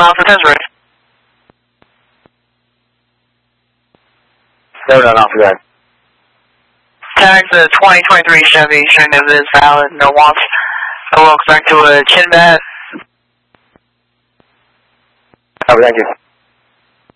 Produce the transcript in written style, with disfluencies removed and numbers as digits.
Alpha Desiree. 7 on Alpha Drive. Tag the 2023 Chevy, showing that it is valid, no wants. I will expect to a chin bat. Thank you.